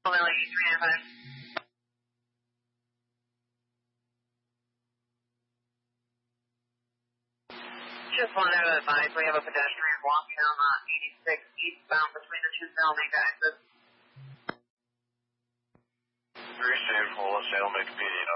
Just wanted to advise we have a pedestrian walking on 86 eastbound between the two Salem exits. 3 State Full, Salem, make a PD